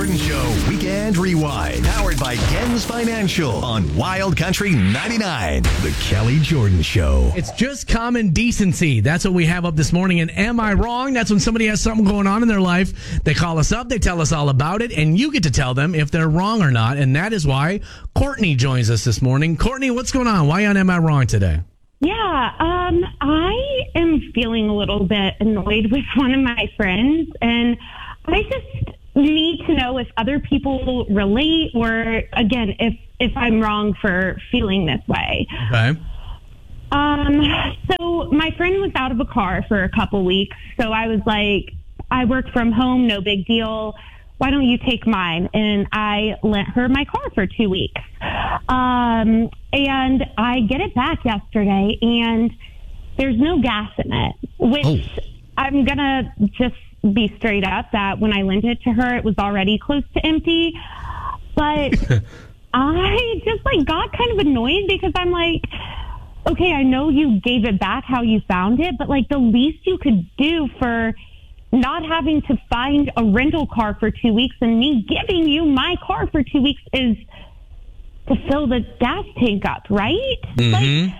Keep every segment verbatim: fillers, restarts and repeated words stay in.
Jordan Show Weekend Rewind. Powered by Gens Financial on Wild Country ninety-nine. The Kelly Jordan Show. It's just common decency. That's what we have up this morning. And am I wrong? That's when somebody has something going on in their life. They call us up. They tell us all about it. And you get to tell them if they're wrong or not. And that is why Courtney joins us this morning. Courtney, what's going on? Why on Am I Wrong today? Yeah, um, I am feeling a little bit annoyed with one of my friends, and I just need to know if other people relate, or again, if if I'm wrong for feeling this way. Okay. Um, so my friend was out of a car for a couple weeks, so I was like, I work from home, no big deal. Why don't you take mine? And I lent her my car for two weeks. Um, and I get it back yesterday, and there's no gas in it, which oh. I'm going to just be straight up that when I lent it to her, it was already close to empty. But I just like got kind of annoyed because I'm like, okay, I know you gave it back how you found it, but like the least you could do for not having to find a rental car for two weeks and me giving you my car for two weeks is to fill the gas tank up, right? Mm-hmm. Like,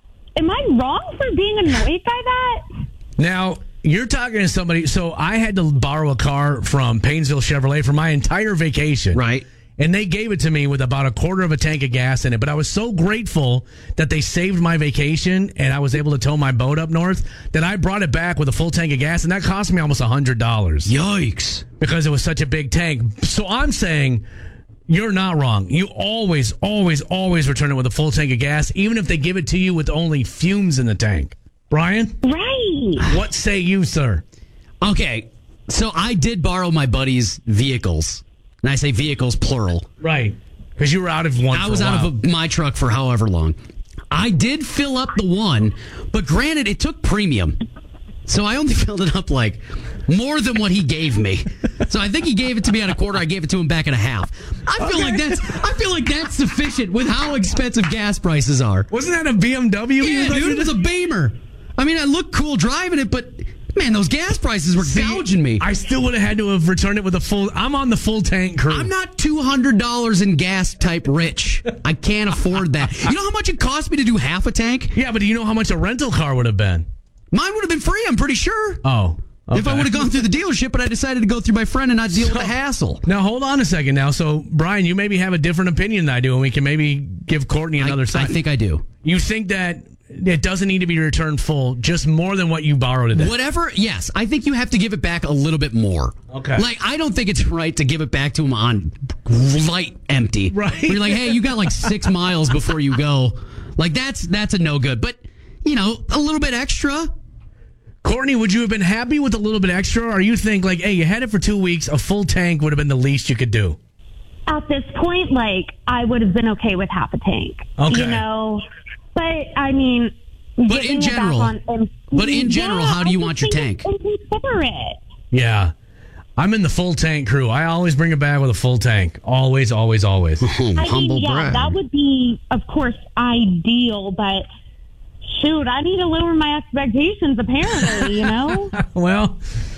am I wrong for being annoyed by that? Now, you're talking to somebody. So I had to borrow a car from Painesville Chevrolet for my entire vacation. Right. And they gave it to me with about a quarter of a tank of gas in it. But I was so grateful that they saved my vacation and I was able to tow my boat up north that I brought it back with a full tank of gas. And that cost me almost one hundred dollars. Yikes. Because it was such a big tank. So I'm saying you're not wrong. You always, always, always return it with a full tank of gas, even if they give it to you with only fumes in the tank. Brian? Right. What say you, sir? Okay. So I did borrow my buddy's vehicles. And I say vehicles, plural. Right. Because you were out of one I for was a out while. of a, my truck for however long. I did fill up the one, but granted, it took premium. So I only filled it up like more than what he gave me. So I think he gave it to me at a quarter. I gave it to him back at a half. I feel Okay. like that's I feel like that's sufficient with how expensive gas prices are. Wasn't that a B M W? Yeah, dude, it was a Beamer. I mean, I looked cool driving it, but man, those gas prices were See, gouging me. I still would have had to have returned it with a full. I'm on the full tank crew. I'm not two hundred dollars in gas type rich. I can't afford that. You know how much it cost me to do half a tank? Yeah, but do you know how much a rental car would have been? Mine would have been free, I'm pretty sure. Oh. Okay. If I would have gone through the dealership, but I decided to go through my friend and not deal So- with the hassle. Now, hold on a second now. So, Brian, you maybe have a different opinion than I do, and we can maybe give Courtney another I, side. I think I do. You think that it doesn't need to be returned full, just more than what you borrowed today? Whatever, yes. I think you have to give it back a little bit more. Okay. Like, I don't think it's right to give it back to him on light empty. Right. Where you're like, hey, you got like six miles before you go. Like, that's that's a no good. But, you know, a little bit extra. Courtney, would you have been happy with a little bit extra, or you think, like, hey, you had it for two weeks, a full tank would have been the least you could do? At this point, like, I would have been okay with half a tank. Okay. You know? But, I mean... But in getting it back general- on empty- but in general, yeah, how do you I want just your think tank? it's inconsiderate. Yeah. I'm in the full tank crew. I always bring it back with a full tank. Always, always, always. Oh, I humble mean, yeah, brag. that would be, of course, ideal, but shoot, I need to lower my expectations, apparently, you know? Well,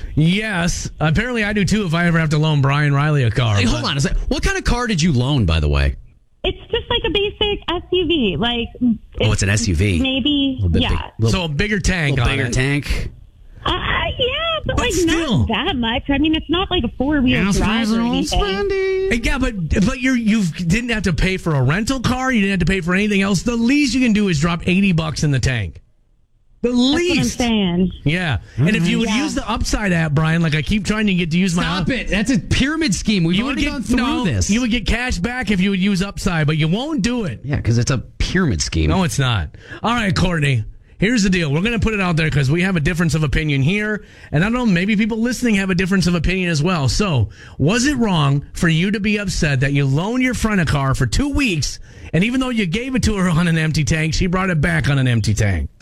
yes. Apparently I do too if I ever have to loan Brian Riley a car. Hey, but- hold on a second. What kind of car did you loan, by the way? It's just like a basic S U V. Like, Oh, it's an S U V. Maybe, A little bit yeah. big. Little, So a bigger tank little on bigger it. tank. Uh, yeah, but, But like still. not that much. I mean, it's not like a four wheel drive or anything. Hey, Yeah, but but you're you didn't have to pay for a rental car. You didn't have to pay for anything else. The least you can do is drop eighty bucks in the tank. The That's what I'm least. saying. Yeah, and if you would Yeah. use the Upside app, Brian, like I keep trying to get to use my Stop it. That's a pyramid scheme. We've You would already get gone through no, this. You would get cash back if you would use Upside, but you won't do it. Yeah, because it's a pyramid scheme. No, it's not. All right, Courtney. Here's the deal. We're going to put it out there because we have a difference of opinion here. And I don't know, maybe people listening have a difference of opinion as well. So, was it wrong for you to be upset that you loaned your friend a car for two weeks, and even though you gave it to her on an empty tank, she brought it back on an empty tank?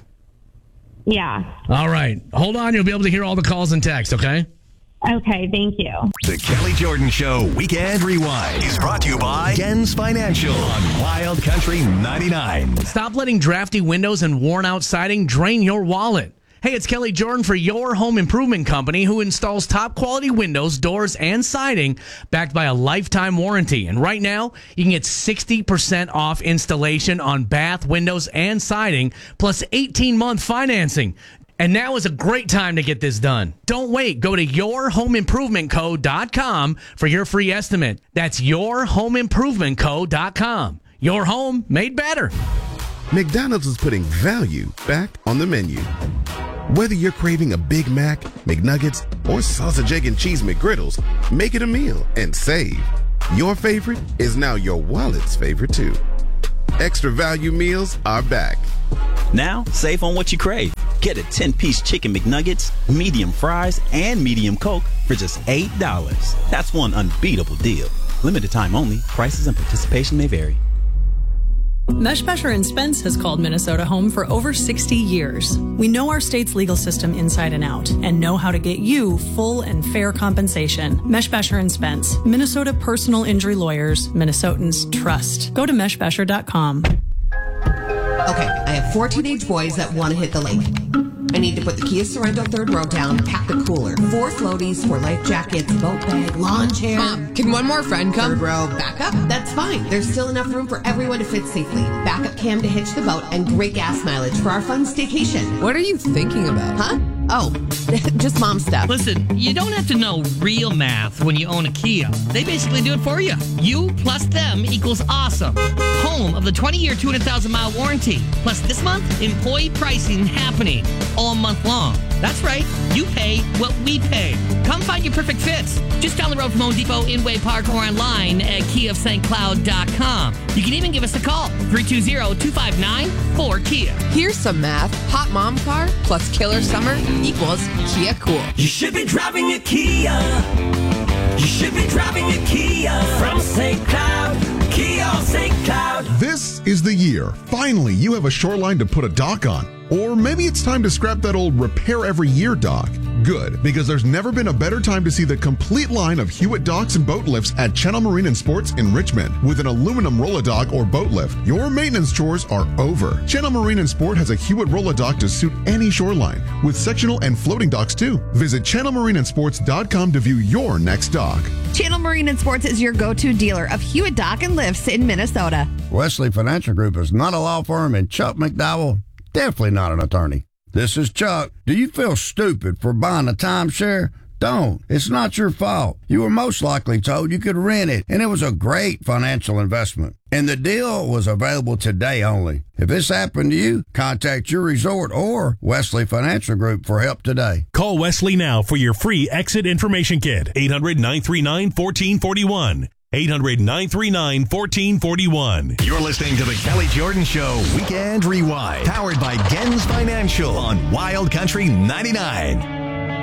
Yeah. All right. Hold on. You'll be able to hear all the calls and texts, okay? Okay, thank you. The Kelly Jordan Show Weekend Rewind is brought to you by Gens Financial on Wild Country ninety-nine. Stop letting drafty windows and worn-out siding drain your wallet. Hey, it's Kelly Jordan for your home improvement company who installs top quality windows, doors, and siding backed by a lifetime warranty. And right now, you can get sixty percent off installation on bath, windows, and siding, plus eighteen month financing. And now is a great time to get this done. Don't wait. Go to your home improvement co dot com for your free estimate. That's your home improvement co dot com. Your home made better. McDonald's is putting value back on the menu. Whether you're craving a Big Mac, McNuggets, or sausage, egg, and cheese McGriddles, make it a meal and save. Your favorite is now your wallet's favorite too. Extra value meals are back. Now, save on what you crave. Get a ten-piece chicken McNuggets, medium fries, and medium Coke for just eight dollars. That's one unbeatable deal. Limited time only. Prices and participation may vary. Mesh Besher and Spence has called Minnesota home for over sixty years. We know our state's legal system inside and out and know how to get you full and fair compensation. Mesh Besher and Spence, Minnesota personal injury lawyers, Minnesotans trust. Go to mesh besher dot com. Okay, I have four teenage boys that want to hit the lake. I need to put the Kia Sorento third row down, pack the cooler, four floaties, four life jackets, boat bag, lawn chair. Mom, can one more friend come? Third row, back up. That's fine. There's still enough room for everyone to fit safely. Backup cam to hitch the boat, and great gas mileage for our fun staycation. What are you thinking about? Huh? Oh, just mom stuff. Listen, you don't have to know real math when you own a Kia. They basically do it for you. You plus them equals awesome. Home of the twenty-year, two hundred thousand mile warranty. Plus this month, employee pricing happening all month long. That's right. You pay what we pay. Come find your perfect fits. Just down the road from Home Depot, in Way Park, or online at kia of saint cloud dot com. You can even give us a call, three two zero, two five nine, four Kia. Here's some math. Hot mom car plus killer summer equals Kia Cool. You should be driving a Kia. You should be driving a Kia from Saint Cloud. Kia of Saint Cloud. This is the year. Finally, you have a shoreline to put a dock on. Or maybe it's time to scrap that old repair every year dock. Good, because there's never been a better time to see the complete line of Hewitt docks and boat lifts at Channel Marine and Sports in Richmond. With an aluminum roll-a-dock or boat lift, your maintenance chores are over. Channel Marine and Sport has a Hewitt roll-a-dock to suit any shoreline, with sectional and floating docks too. Visit channel marine and sports dot com to view your next dock. Channel Marine and Sports is your go-to dealer of Hewitt dock and lifts in Minnesota. Wesley Financial Group is not a law firm, and Chuck McDowell, definitely not an attorney. This is Chuck. Do you feel stupid for buying a timeshare? Don't. It's not your fault. You were most likely told you could rent it, and it was a great financial investment. And the deal was available today only. If this happened to you, contact your resort or Wesley Financial Group for help today. Call Wesley now for your free exit information kit. eight hundred, nine three nine, one four four one. eight hundred, nine three nine, one four four one. You're listening to the Kelly Jordan Show Weekend Rewind, powered by Gens Financial on Wild Country ninety-nine.